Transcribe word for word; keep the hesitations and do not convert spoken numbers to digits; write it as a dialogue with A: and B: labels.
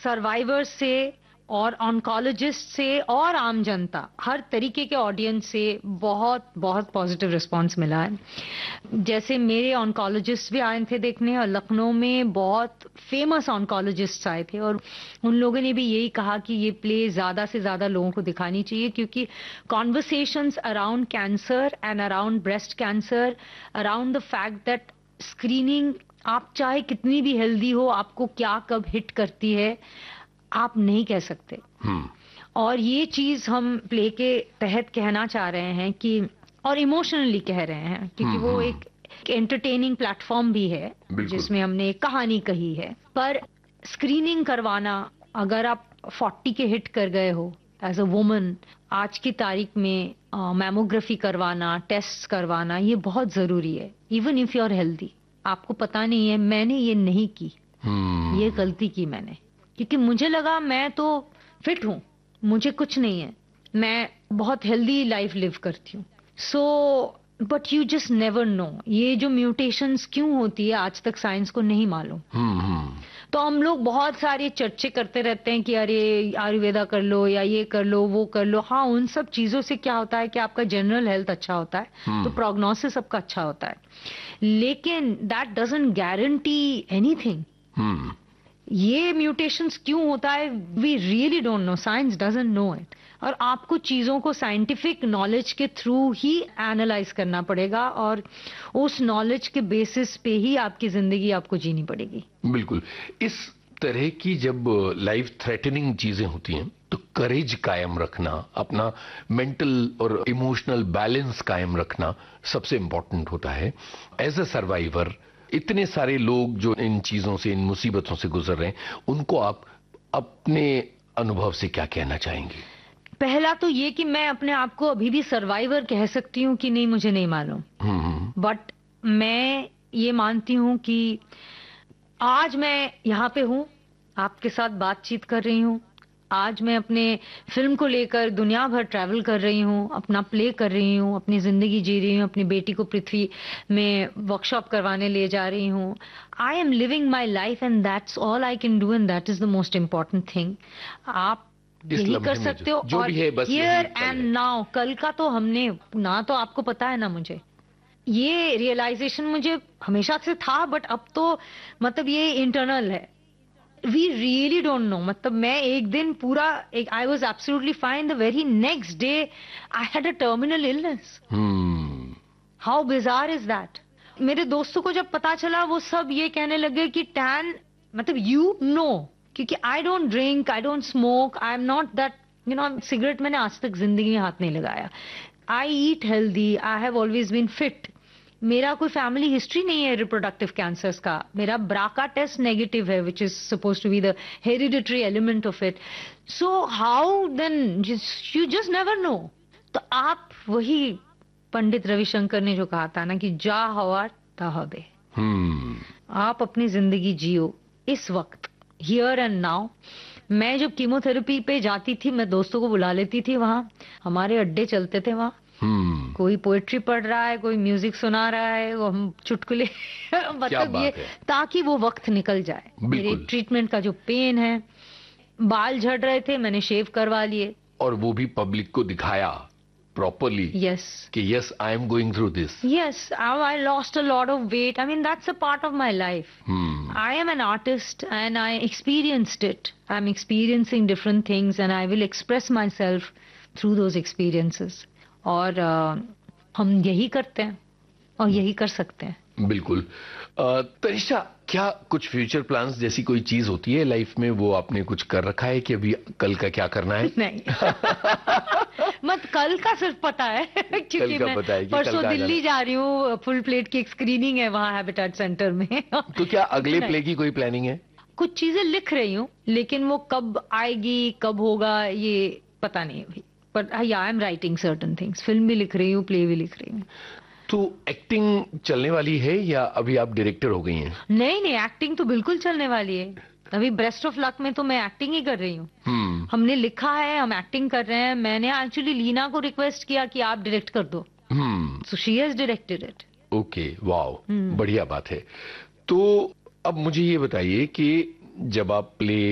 A: Survivors से और oncologist से और आम जनता, हर तरीके के ऑडियंस से बहुत बहुत पॉजिटिव रिस्पांस मिला है। जैसे मेरे ऑन्कोलॉजिस्ट भी आए थे देखने, और लखनऊ में बहुत फेमस ऑन्कोलॉजिस्ट आए थे, और उन लोगों ने भी यही कहा कि ये प्ले ज्यादा से ज्यादा लोगों को दिखानी चाहिए, क्योंकि conversations around cancer and around breast cancer, around the fact that screening, आप चाहे कितनी भी हेल्दी हो, आपको क्या कब हिट करती है आप नहीं कह सकते। hmm. और ये चीज हम प्ले के तहत कहना चाह रहे हैं कि, और इमोशनली कह रहे हैं, क्योंकि hmm. वो एक एंटरटेनिंग प्लेटफॉर्म भी है जिसमें हमने एक कहानी कही है। पर स्क्रीनिंग करवाना, अगर आप फोर्टी के हिट कर गए हो एज अ वुमन, आज की तारीख में मैमोग्राफी करवाना, टेस्ट करवाना, ये बहुत जरूरी है। Even if you are healthy, आपको पता नहीं है, मैंने ये नहीं की, hmm. ये गलती की मैंने, क्योंकि मुझे लगा मैं तो फिट हूँ, मुझे कुछ नहीं है, मैं बहुत हेल्दी लाइफ लिव करती हूँ। So but you just never know, ये जो म्यूटेशंस क्यों होती है आज तक साइंस को नहीं मालूम। तो हम लोग बहुत सारे चर्चे करते रहते हैं कि अरे आयुर्वेदा कर लो, या ये कर लो, वो कर लो। हाँ, उन सब चीजों से क्या होता है कि आपका जनरल हेल्थ अच्छा होता है, तो प्रोग्नोसिस सबका अच्छा होता है, लेकिन दैट डजंट गारंटी एनीथिंग। ये म्यूटेशंस क्यों होता है, we really don't know, science doesn't know it. और आपको चीजों को साइंटिफिक नॉलेज के थ्रू ही एनालाइज करना पड़ेगा, और उस नॉलेज के बेसिस पे ही आपकी जिंदगी आपको जीनी पड़ेगी।
B: बिल्कुल। इस तरह की जब लाइफ थ्रेटनिंग चीजें होती हैं, तो करेज कायम रखना, अपना मेंटल और इमोशनल बैलेंस कायम रखना सबसे इंपॉर्टेंट होता है। एज अ सर्वाइवर, इतने सारे लोग जो इन चीजों से, इन मुसीबतों से गुजर रहे हैं, उनको आप अपने अनुभव से क्या कहना चाहेंगे?
A: पहला तो ये कि मैं अपने आप को अभी भी सर्वाइवर कह सकती हूँ कि नहीं, मुझे नहीं मालूम, बट मैं ये मानती हूँ कि आज मैं यहाँ पे हूँ, आपके साथ बातचीत कर रही हूँ, आज मैं अपने फिल्म को लेकर दुनिया भर ट्रैवल कर रही हूँ, अपना प्ले कर रही हूँ, अपनी जिंदगी जी रही हूँ, अपनी बेटी को पृथ्वी में वर्कशॉप करवाने ले जा रही हूँ। I am living my life and that's all I can do, and that is the most important thing. आप यही कर सकते हो,
B: जो, जो
A: और हियर एंड नाउ। कल का तो हमने ना, तो आपको पता है ना, मुझे ये रियलाइजेशन मुझे हमेशा से था, बट अब तो मतलब ये इंटरनल है। वी रियली डोंट नो, मतलब मैं एक दिन पूरा, एक I was absolutely fine, the very next day I had a terminal illness. How bizarre is that. मेरे दोस्तों को जब पता चला, वो सब ये कहने लगे कि टैन, मतलब यू नो, क्योंकि I don't drink, I don't smoke, I am not that, you know, cigarette मैंने आज तक जिंदगी में हाथ नहीं लगाया। आई eat healthy, I have always been fit. मेरा कोई फैमिली हिस्ट्री नहीं है रिप्रोडक्टिव कैंसर्स का। मेरा ब्राका टेस्ट नेगेटिव है, which is suppose to be the hereditary element of it. So how then, you just never know. तो आप, वही पंडित रविशंकर ने जो कहा था ना कि जा हवा ता हबे, आप अपनी जिंदगी जियो इस वक्त, हियर एंड नाउ। मैं जब कीमोथेरेपी पे जाती थी, मैं दोस्तों को बुला लेती थी, वहां हमारे अड्डे चलते थे, वहां Hmm. कोई पोएट्री पढ़ रहा है, कोई म्यूजिक सुना रहा है, वो हम चुटकुले मतलब ये, ताकि वो वक्त निकल जाए। मेरे ट्रीटमेंट का जो पेन है, बाल झड़ रहे थे, मैंने शेव करवा लिए,
B: और वो भी पब्लिक को दिखाया प्रॉपरली,
A: यस,
B: कि yes I am going through this,
A: yes, I lost a lot of weight. I mean that's a part of my life. I am an artist and I experienced it. I am experiencing different things and I will express my self through those experiences. और uh, हम यही करते हैं और यही कर सकते हैं।
B: बिल्कुल। तनिषा, क्या कुछ फ्यूचर प्लान्स जैसी कोई चीज होती है लाइफ में, वो आपने कुछ कर रखा है कि अभी कल का क्या करना है?
A: नहीं मत कल का सिर्फ पता है क्योंकि मैं परसों दिल्ली जा रही हूँ, फुल प्लेट की एक स्क्रीनिंग है वहाँ हैबिटेट सेंटर में। तो
B: क्या अगले प्ले की कोई प्लानिंग है?
A: कुछ चीजें लिख रही हूँ, लेकिन वो कब आएगी, कब होगा, ये पता नहीं अभी। But uh, yeah, I'm writing certain things. Film भी लिख रही हूँ, प्ले भी लिख रही हूँ।
B: तो एक्टिंग चलने वाली है या अभी आप डायरेक्टर हो गई हैं?
A: नहीं नहीं, एक्टिंग तो बिल्कुल चलने वाली है। अभी ब्रेस्ट ऑफ लक में तो मैं एक्टिंग ही कर रही हूँ। hmm. हमने लिखा है, हम एक्टिंग कर रहे हैं। मैंने एक्चुअली लीना को रिक्वेस्ट किया कि आप डायरेक्ट कर दो, so she has directed it.
B: Okay, wow, बढ़िया बात है। तो अब मुझे ये बताइए कि जब आप प्ले